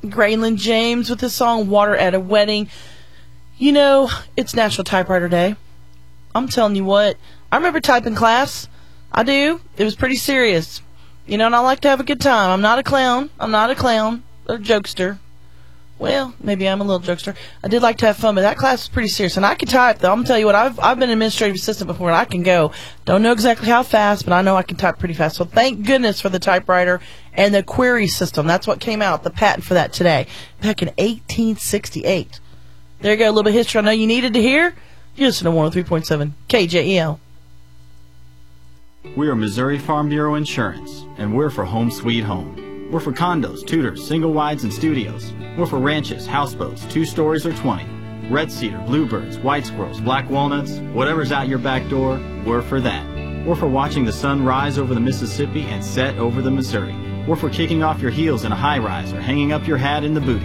Graylin James with the song Water at a Wedding. You know, it's National Typewriter Day. I'm telling you what, I remember typing class. I do. It was pretty serious. You know, and I like to have a good time. I'm not a clown. Or a jokester. Well, maybe I'm a little jokester. I did like to have fun, but that class was pretty serious. And I can type, though. I'm going to tell you what, I've been an administrative assistant before, and I can go. Don't know exactly how fast, but I know I can type pretty fast. So thank goodness for the typewriter and the query system. That's what came out, the patent for that today, back in 1868. There you go, a little bit of history I know you needed to hear. You listen to 103.7 KJEL. We are Missouri Farm Bureau Insurance, and we're for home sweet home. We're for condos, tutors, single wides, and studios. We're for ranches, houseboats, 2 stories or 20. Red cedar, bluebirds, white squirrels, black walnuts, whatever's out your back door, we're for that. We're for watching the sun rise over the Mississippi and set over the Missouri. We're for kicking off your heels in a high-rise or hanging up your hat in the booty.